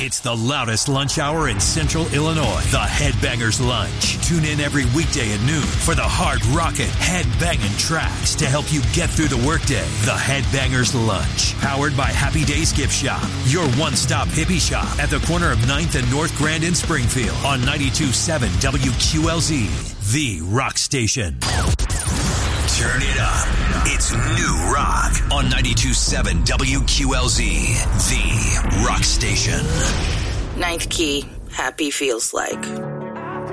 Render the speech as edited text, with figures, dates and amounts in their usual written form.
It's the loudest lunch hour in Central Illinois. The Headbangers Lunch. Tune in every weekday at noon for the hard rockin', headbanging tracks to help you get through the workday. The Headbangers Lunch. Powered by Happy Days Gift Shop. Your one-stop hippie shop at the corner of 9th and North Grand in Springfield on 92.7 WQLZ. The Rock Station. Turn it up. It's New Rock on 92.7 WQLZ, the Rock Station. Ninth key, happy feels like.